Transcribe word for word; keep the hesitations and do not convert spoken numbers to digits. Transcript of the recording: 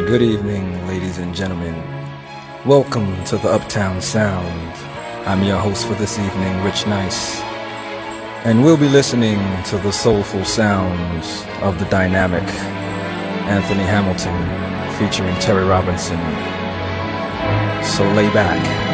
Good evening, ladies and gentlemen. Welcome to the Uptown Sound. I'm your host for this evening, Rich Nice, and we'll be listening to the soulful sounds of the dynamic Anthony Hamilton featuring Terry Robinson. So lay back,